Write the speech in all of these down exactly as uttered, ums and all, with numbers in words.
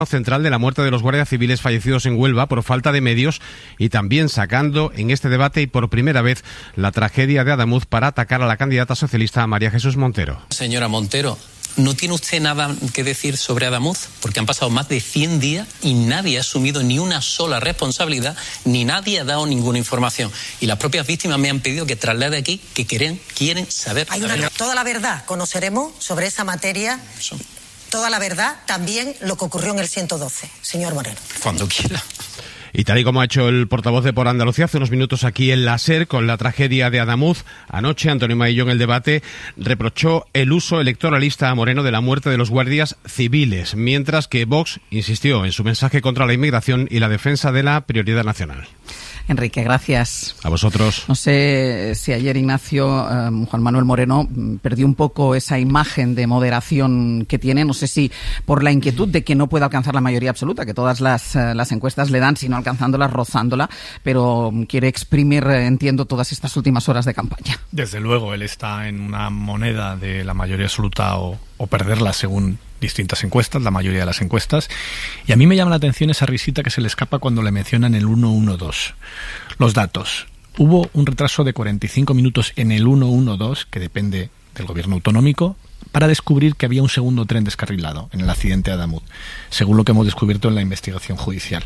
central de la muerte de los guardias civiles fallecidos en Huelva por falta de medios y también sacando en este debate y por primera vez la tragedia de Adamuz para atacar a la candidata socialista María Jesús Montero. Señora Montero, ¿no tiene usted nada que decir sobre Adamuz? Porque han pasado más de cien días y nadie ha asumido ni una sola responsabilidad, ni nadie ha dado ninguna información. Y las propias víctimas me han pedido que traslade aquí que quieren, quieren saber. Hay una, toda la verdad conoceremos sobre esa materia. Eso. Toda la verdad, también lo que ocurrió en el ciento doce, señor Moreno. Cuando quiera. Y tal y como ha hecho el portavoz de Por Andalucía hace unos minutos aquí en la SER con la tragedia de Adamuz, anoche Antonio Maillo en el debate reprochó el uso electoralista a Moreno de la muerte de los guardias civiles, mientras que Vox insistió en su mensaje contra la inmigración y la defensa de la prioridad nacional. Enrique, gracias. A vosotros. No sé si ayer Ignacio, eh, Juan Manuel Moreno, perdió un poco esa imagen de moderación que tiene. No sé si por la inquietud de que no pueda alcanzar la mayoría absoluta, que todas las, eh, las encuestas le dan, sino alcanzándola, rozándola, pero quiere exprimir, eh, entiendo, todas estas últimas horas de campaña. Desde luego, él está en una moneda de la mayoría absoluta o, o perderla según distintas encuestas, la mayoría de las encuestas, y a mí me llama la atención esa risita que se le escapa cuando le mencionan el uno uno dos. Los datos. Hubo un retraso de cuarenta y cinco minutos en el uno uno dos, que depende del gobierno autonómico, para descubrir que había un segundo tren descarrilado en el accidente de Adamuz, según lo que hemos descubierto en la investigación judicial.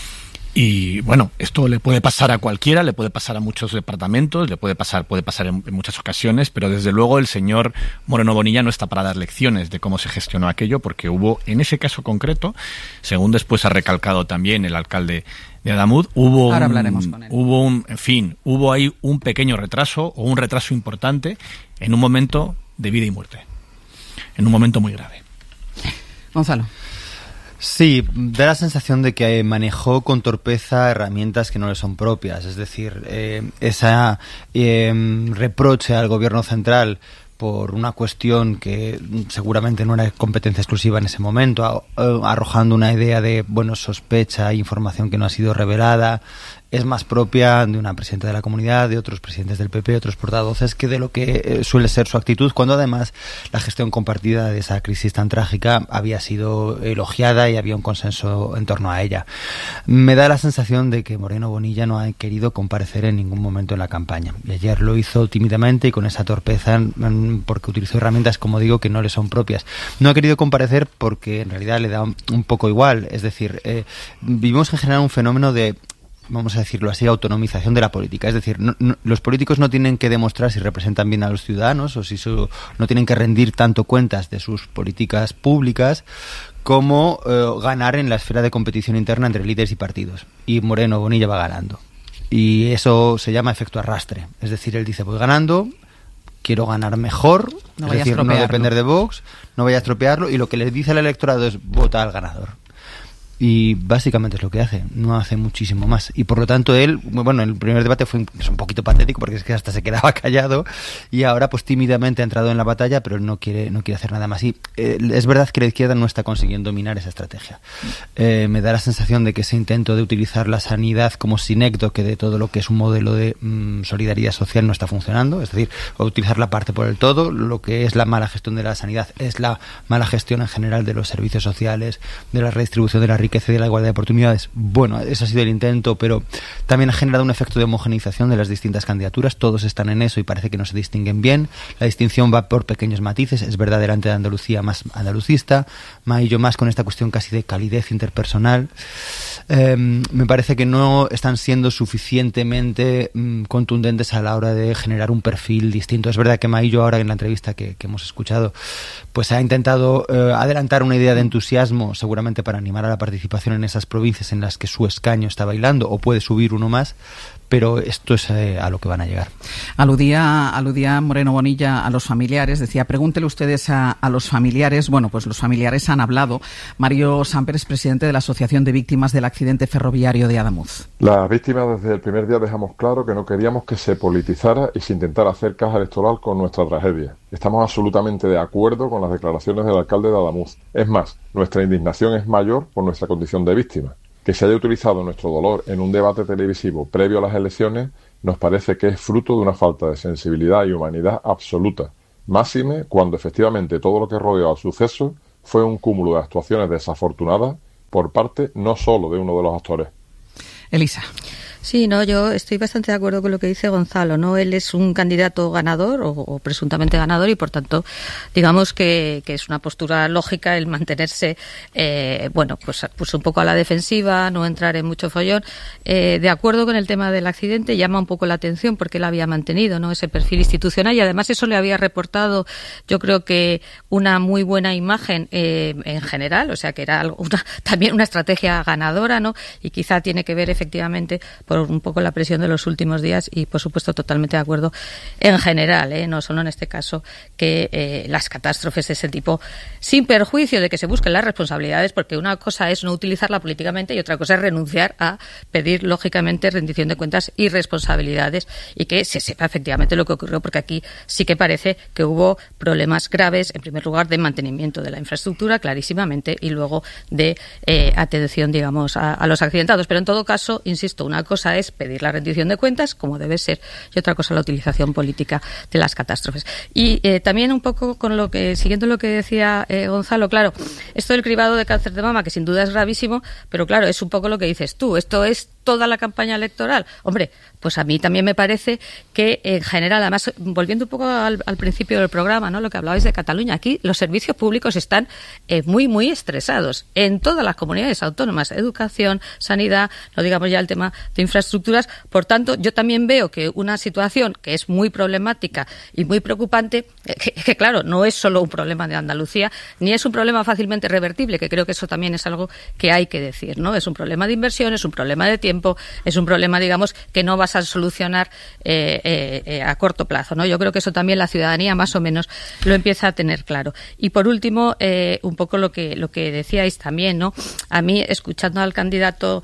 Y bueno, esto le puede pasar a cualquiera, le puede pasar a muchos departamentos, le puede pasar, puede pasar en, en muchas ocasiones, pero desde luego el señor Moreno Bonilla no está para dar lecciones de cómo se gestionó aquello, porque hubo, en ese caso concreto, según después ha recalcado también el alcalde de Adamuz, hubo Ahora un, hablaremos con él. hubo un, en fin, hubo ahí un pequeño retraso o un retraso importante en un momento de vida y muerte, en un momento muy grave. Gonzalo. Sí, da la sensación de que manejó con torpeza herramientas que no le son propias. Es decir, eh, esa eh, reproche al gobierno central por una cuestión que seguramente no era competencia exclusiva en ese momento, a, a, arrojando una idea de, bueno, sospecha, información que no ha sido revelada, es más propia de una presidenta de la comunidad, de otros presidentes del P P, otros portavoces, que de lo que eh, suele ser su actitud, cuando además la gestión compartida de esa crisis tan trágica había sido elogiada y había un consenso en torno a ella. Me da la sensación de que Moreno Bonilla no ha querido comparecer en ningún momento en la campaña. Y ayer lo hizo tímidamente y con esa torpeza, porque utilizó herramientas, como digo, que no le son propias. No ha querido comparecer porque en realidad le da un, un poco igual. Es decir, eh, vivimos en general un fenómeno de, vamos a decirlo así, autonomización de la política. Es decir, no, no, los políticos no tienen que demostrar si representan bien a los ciudadanos o si su, no tienen que rendir tanto cuentas de sus políticas públicas como eh, ganar en la esfera de competición interna entre líderes y partidos. Y Moreno Bonilla va ganando. Y eso se llama efecto arrastre. Es decir, él dice, voy ganando, quiero ganar mejor, no es decir, no depender de Vox, no vaya a estropearlo, y lo que le dice al electorado es vota al ganador. Y básicamente es lo que hace, no hace muchísimo más. Y por lo tanto él, bueno, el primer debate fue un, es un poquito patético porque es que hasta se quedaba callado y ahora pues tímidamente ha entrado en la batalla, pero él no quiere, no quiere hacer nada más. Y eh, es verdad que la izquierda no está consiguiendo dominar esa estrategia. Eh, me da la sensación de que ese intento de utilizar la sanidad como sinécdoque de todo lo que es un modelo de mmm, solidaridad social no está funcionando. Es decir, utilizar la parte por el todo, lo que es la mala gestión de la sanidad es la mala gestión en general de los servicios sociales, de la redistribución de la riqueza, de la igualdad de oportunidades. Bueno, ese ha sido el intento, pero también ha generado un efecto de homogeneización de las distintas candidaturas. Todos están en eso y parece que no se distinguen bien. La distinción va por pequeños matices. Es verdad, delante de Andalucía más andalucista, Maillo más con esta cuestión casi de calidez interpersonal. Eh, me parece que no están siendo suficientemente mm, contundentes a la hora de generar un perfil distinto. Es verdad que Maillo ahora en la entrevista que, que hemos escuchado pues ha intentado eh, adelantar una idea de entusiasmo seguramente para animar a la participación en esas provincias en las que su escaño está bailando, o puede subir uno más, pero esto es eh, a lo que van a llegar. Aludía, aludía Moreno Bonilla a los familiares, decía, pregúntele ustedes a, a los familiares. Bueno, pues los familiares han hablado. Mario Samper es presidente de la Asociación de Víctimas del Accidente Ferroviario de Adamuz. Las víctimas desde el primer día dejamos claro que no queríamos que se politizara y se intentara hacer caja electoral con nuestra tragedia. Estamos absolutamente de acuerdo con las declaraciones del alcalde de Adamuz. Es más, nuestra indignación es mayor por nuestra condición de víctima. Que se haya utilizado nuestro dolor en un debate televisivo previo a las elecciones nos parece que es fruto de una falta de sensibilidad y humanidad absoluta. Máxime cuando efectivamente todo lo que rodeó al suceso fue un cúmulo de actuaciones desafortunadas por parte no solo de uno de los actores. Elisa. Sí, no, yo estoy bastante de acuerdo con lo que dice Gonzalo, ¿no? Él es un candidato ganador o, o presuntamente ganador y, por tanto, digamos que, que es una postura lógica el mantenerse, eh, bueno, pues, pues un poco a la defensiva, no entrar en mucho follón. Eh, de acuerdo con el tema del accidente, llama un poco la atención porque él había mantenido, ¿no?, ese perfil institucional y además eso le había reportado, yo creo que una muy buena imagen eh, en general, o sea que era algo, una, también una estrategia ganadora, ¿no? Y quizá tiene que ver efectivamente por un poco la presión de los últimos días y, por supuesto, totalmente de acuerdo en general, ¿eh? No solo en este caso, que eh, las catástrofes de ese tipo, sin perjuicio de que se busquen las responsabilidades, porque una cosa es no utilizarla políticamente y otra cosa es renunciar a pedir, lógicamente, rendición de cuentas y responsabilidades y que se sepa efectivamente lo que ocurrió, porque aquí sí que parece que hubo problemas graves, en primer lugar, de mantenimiento de la infraestructura, clarísimamente, y luego de eh, atención, digamos, a, a los accidentados. Pero, en todo caso, insisto, una cosa es pedir la rendición de cuentas, como debe ser, y otra cosa la utilización política de las catástrofes. Y eh, también un poco con lo que, siguiendo lo que decía eh, Gonzalo, claro, esto del cribado de cáncer de mama, que sin duda es gravísimo, pero claro, es un poco lo que dices tú, esto es toda la campaña electoral. Hombre, pues a mí también me parece que en general, además, volviendo un poco al, al principio del programa, ¿no?, lo que hablabais de Cataluña, aquí los servicios públicos están eh, muy, muy estresados en todas las comunidades autónomas, educación, sanidad, no digamos ya el tema de infraestructuras. Por tanto, yo también veo que una situación que es muy problemática y muy preocupante, eh, que, que claro, no es solo un problema de Andalucía, ni es un problema fácilmente revertible, que creo que eso también es algo que hay que decir, ¿no? Es un problema de inversión, es un problema de tiempo, es un problema, digamos, que no vas a solucionar eh, eh, eh, a corto plazo, ¿no? Yo creo que eso también la ciudadanía más o menos lo empieza a tener claro. Y por último, eh, un poco lo que lo que decíais también, ¿no? A mí, escuchando al candidato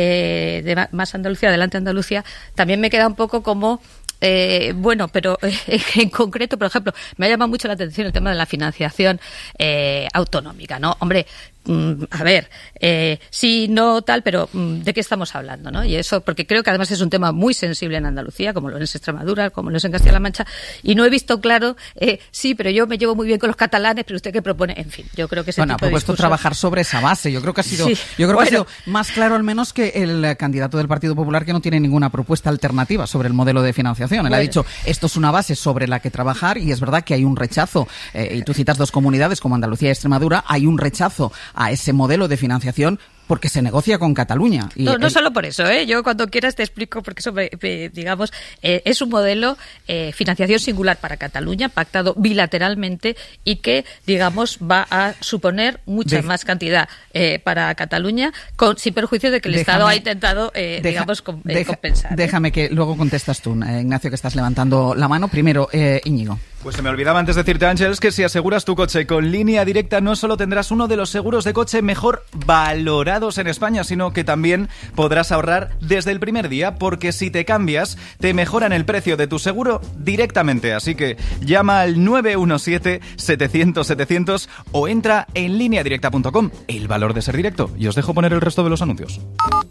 eh, de Más Andalucía, Adelante Andalucía, también me queda un poco como Eh, bueno, pero eh, en concreto, por ejemplo, me ha llamado mucho la atención el tema de la financiación eh, autonómica, ¿no? Hombre, mm, a ver, eh, sí, no, tal, pero mm, ¿de qué estamos hablando, no? Y eso, porque creo que además es un tema muy sensible en Andalucía, como lo es en Extremadura, como lo es en Castilla-La Mancha, y no he visto claro, eh, sí, pero yo me llevo muy bien con los catalanes, pero usted qué propone, en fin, yo creo que ese bueno, tipo de propuesto discurso... trabajar sobre esa base, yo creo que ha sido, Sí, yo creo bueno. que ha sido más claro al menos que el candidato del Partido Popular, que no tiene ninguna propuesta alternativa sobre el modelo de financiación. Él Bueno. ha dicho, esto es una base sobre la que trabajar y es verdad que hay un rechazo, eh, y tú citas dos comunidades como Andalucía y Extremadura, hay un rechazo a ese modelo de financiación porque se negocia con Cataluña. Y no, no el... solo por eso, ¿eh? Yo cuando quieras te explico, porque eso, me, me, digamos, eh, es un modelo eh, financiación singular para Cataluña, pactado bilateralmente y que, digamos, va a suponer mucha de... más cantidad eh, para Cataluña, con, sin perjuicio de que el déjame, Estado ha intentado, eh, deja, digamos, com, eh, deja, compensar. ¿eh? Déjame que luego contestas tú, eh, Ignacio, que estás levantando la mano. Primero, eh, Íñigo. Pues se me olvidaba antes decirte, Ángeles, que si aseguras tu coche con Línea Directa no solo tendrás uno de los seguros de coche mejor valorados en España, sino que también podrás ahorrar desde el primer día, porque si te cambias, te mejoran el precio de tu seguro directamente. Así que llama al nueve uno siete, setecientos, setecientos o entra en línea directa punto com. El valor de ser directo. Y os dejo poner el resto de los anuncios.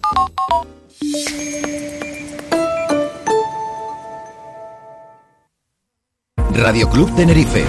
Radio Club Tenerife.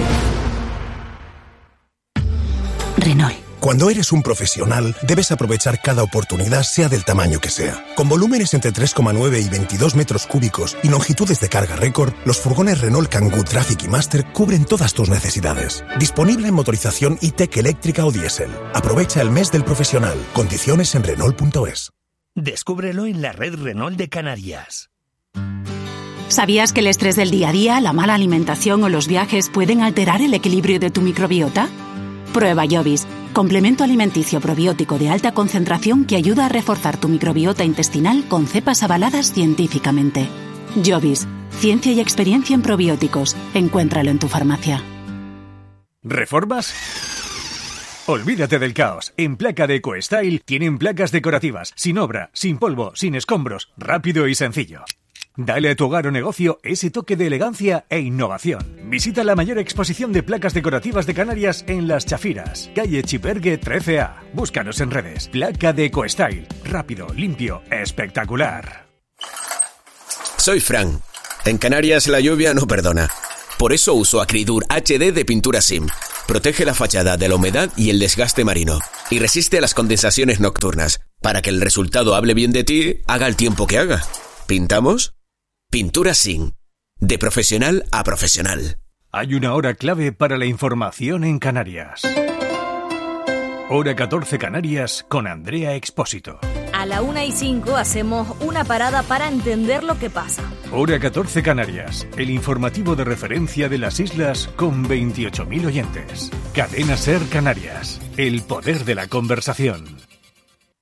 Renault. Cuando eres un profesional, debes aprovechar cada oportunidad, sea del tamaño que sea. Con volúmenes entre tres coma nueve y veintidós metros cúbicos y longitudes de carga récord, los furgones Renault Kangoo Traffic y Master cubren todas tus necesidades. Disponible en motorización e-tech eléctrica o diésel. Aprovecha el mes del profesional. Condiciones en Renault punto es. Descúbrelo en la red Renault de Canarias. ¿Sabías que el estrés del día a día, la mala alimentación o los viajes pueden alterar el equilibrio de tu microbiota? Prueba Jovis, complemento alimenticio probiótico de alta concentración que ayuda a reforzar tu microbiota intestinal con cepas avaladas científicamente. Jovis, ciencia y experiencia en probióticos. Encuéntralo en tu farmacia. ¿Reformas? Olvídate del caos. En Placa de EcoStyle tienen placas decorativas, sin obra, sin polvo, sin escombros, rápido y sencillo. Dale a tu hogar o negocio ese toque de elegancia e innovación. Visita la mayor exposición de placas decorativas de Canarias en Las Chafiras, calle Chipergue trece A. Búscanos en redes. Placa de EcoStyle. Rápido, limpio, espectacular. Soy Fran. En Canarias la lluvia no perdona. Por eso uso Acridur H D de Pintura Sim. Protege la fachada de la humedad y el desgaste marino. Y resiste a las condensaciones nocturnas. Para que el resultado hable bien de ti, haga el tiempo que haga. ¿Pintamos? Pintura Sin. De profesional a profesional. Hay una hora clave para la información en Canarias. Hora catorce Canarias con Andrea Expósito. A la una y cinco hacemos una parada para entender lo que pasa. Hora catorce Canarias, el informativo de referencia de las islas con veintiocho mil oyentes. Cadena Ser Canarias, el poder de la conversación.